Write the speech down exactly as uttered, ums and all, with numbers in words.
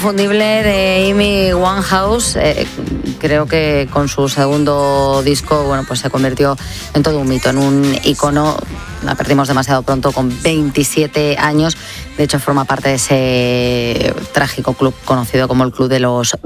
Inconfundible de Amy Winehouse, eh, creo que con su segundo disco, bueno, pues se convirtió en todo un mito, en un icono. La perdimos demasiado pronto, con veintisiete años. De hecho, forma parte de ese trágico club conocido como el Club de los